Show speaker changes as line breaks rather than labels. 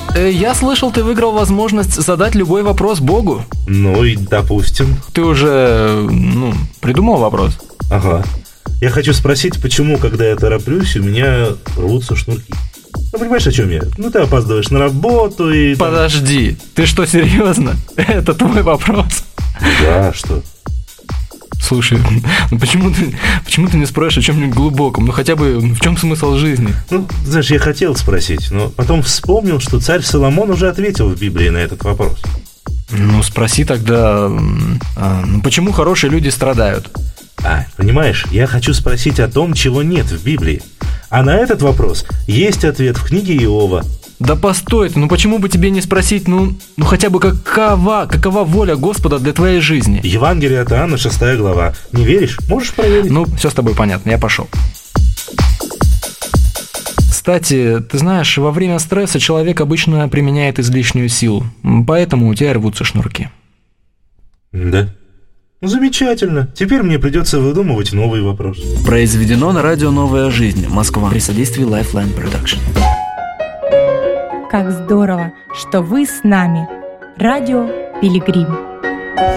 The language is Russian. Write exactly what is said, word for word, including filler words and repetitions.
Э, я слышал, ты выиграл возможность задать любой вопрос Богу.
Ну и допустим.
Ты уже, ну, придумал вопрос?
Ага. Я хочу спросить, почему, когда я тороплюсь, у меня рвутся шнурки. Ну, понимаешь, о чем я? Ну, ты опаздываешь на работу и...
Подожди, ты что, серьезно? Это твой вопрос?
Да, что?
Слушай, ну почему ты, почему ты не спрашиваешь о чем-нибудь глубоком? Ну хотя бы в чем смысл жизни?
Ну, знаешь, я хотел спросить, но потом вспомнил, что царь Соломон уже ответил в Библии на этот вопрос.
Ну, спроси тогда, а, ну, почему хорошие люди страдают?
А, понимаешь, я хочу спросить о том, чего нет в Библии. А на этот вопрос есть ответ в книге Иова.
Да постой ты, ну почему бы тебе не спросить, ну, ну хотя бы какова, какова воля Господа для твоей жизни?
Евангелие от Иоанна, шестая глава. Не веришь? Можешь проверить.
Ну, все с тобой понятно, я пошел. Кстати, ты знаешь, во время стресса человек обычно применяет излишнюю силу, поэтому у тебя рвутся шнурки.
Да. Ну, замечательно. Теперь мне придется выдумывать новый вопрос.
Произведено на радио «Новая жизнь», Москва, при содействии Lifeline Production.
Как здорово, что вы с нами. Радио Пилигрим.